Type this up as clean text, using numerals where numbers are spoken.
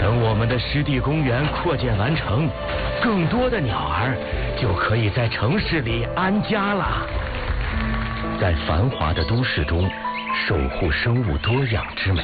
等我们的湿地公园扩建完成，更多的鸟儿就可以在城市里安家了。在繁华的都市中，守护生物多样之美。